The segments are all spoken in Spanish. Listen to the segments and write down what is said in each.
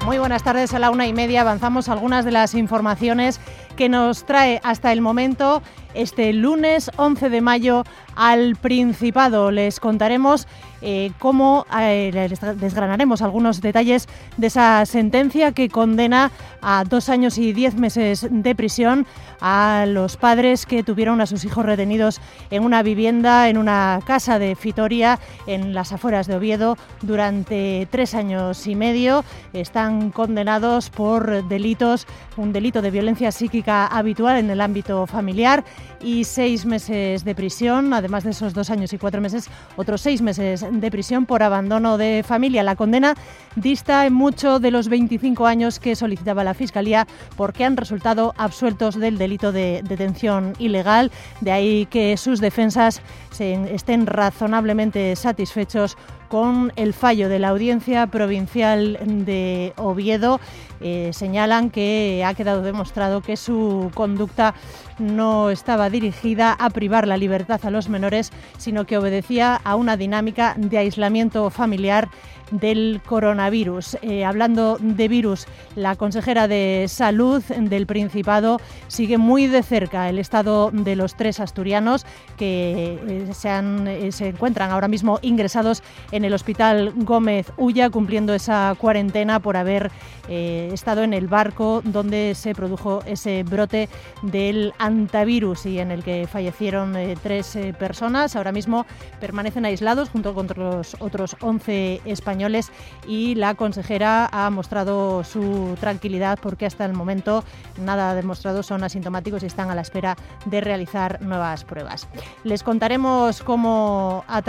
Muy buenas tardes, a la 1:30 avanzamos algunas de las informaciones que nos trae hasta el momento este lunes 11 de mayo al Principado. Les contaremos cómo les desgranaremos algunos detalles de esa sentencia que condena a 2 años y 10 meses de prisión a los padres que tuvieron a sus hijos retenidos en una vivienda, en una casa de Fitoria, en las afueras de Oviedo, durante 3 años y medio. Están condenados por delitos, un delito de violencia psíquica habitual en el ámbito familiar y 6 meses de prisión. Además de esos 2 años y 4 meses, otros 6 meses de prisión por abandono de familia. La condena dista en mucho de los 25 años que solicitaba la Fiscalía, porque han resultado absueltos del delito de detención ilegal. De ahí que sus defensas estén razonablemente satisfechos con el fallo de la Audiencia Provincial de Oviedo. Señalan que ha quedado demostrado que su conducta no estaba dirigida a privar la libertad a los menores, sino que obedecía a una dinámica de aislamiento familiar del coronavirus. Hablando de virus, la consejera de Salud del Principado sigue muy de cerca el estado de los 3 asturianos que se encuentran ahora mismo ingresados en el Hospital Gómez Ulla, cumpliendo esa cuarentena por haber estado en el barco donde se produjo ese brote del antivirus y en el que fallecieron 3 personas. Ahora mismo permanecen aislados junto con los otros 11 españoles y la consejera ha mostrado su tranquilidad porque hasta el momento nada demostrado, son asintomáticos y están a la espera de realizar nuevas pruebas. Les contaremos cómo ha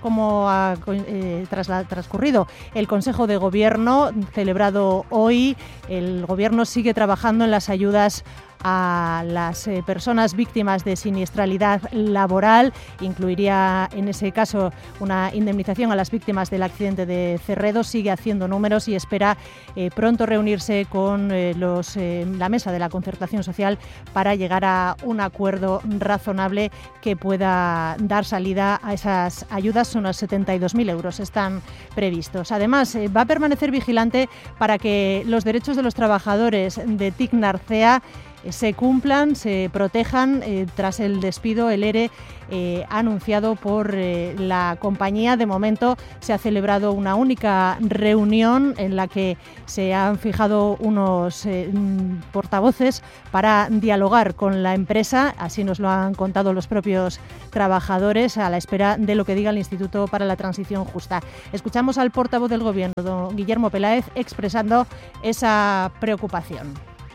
transcurrido el Consejo de Gobierno celebrado hoy. El Gobierno sigue trabajando en las ayudas a las personas víctimas de siniestralidad laboral. Incluiría en ese caso una indemnización a las víctimas del accidente de Cerredo. Sigue haciendo números y espera pronto reunirse con la mesa de la concertación social para llegar a un acuerdo razonable que pueda dar salida a esas ayudas. Unos 72.000 euros están previstos. Además, va a permanecer vigilante para que los derechos de los trabajadores de TIC Narcea se cumplan, se protejan tras el despido, el ERE anunciado por la compañía. De momento se ha celebrado una única reunión en la que se han fijado unos portavoces para dialogar con la empresa. Así nos lo han contado los propios trabajadores, a la espera de lo que diga el Instituto para la Transición Justa. Escuchamos al portavoz del Gobierno, don Guillermo Peláez, expresando esa preocupación.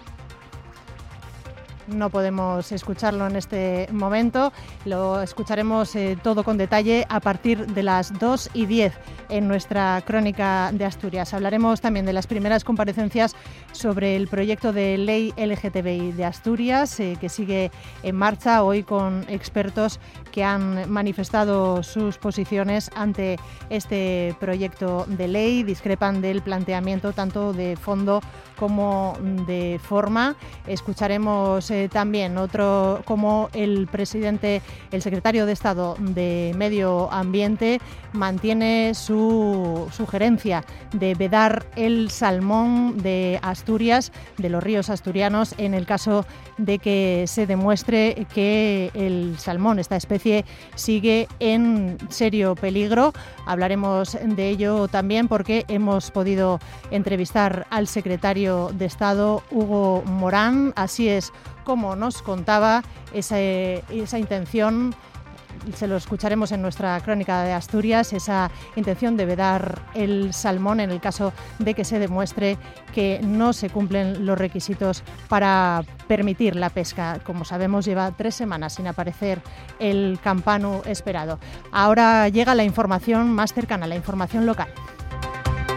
No podemos escucharlo en este momento, lo escucharemos todo con detalle a partir de las 2:10 en nuestra crónica de Asturias. Hablaremos también de las primeras comparecencias sobre el proyecto de ley LGTBI de Asturias, que sigue en marcha hoy con expertos que han manifestado sus posiciones ante este proyecto de ley. Discrepan del planteamiento tanto de fondo como de forma. Escucharemos también como el secretario de Estado de Medio Ambiente mantiene su sugerencia de vedar el salmón de Asturias, de los ríos asturianos, en el caso de que se demuestre que el salmón, esta especie, sigue en serio peligro. Hablaremos de ello también porque hemos podido entrevistar al secretario de Estado, Hugo Morán. Así es como nos contaba esa intención. Se lo escucharemos en nuestra crónica de Asturias, esa intención de vedar el salmón en el caso de que se demuestre que no se cumplen los requisitos para permitir la pesca. Como sabemos, lleva 3 semanas sin aparecer el campanu esperado. Ahora llega la información más cercana, la información local.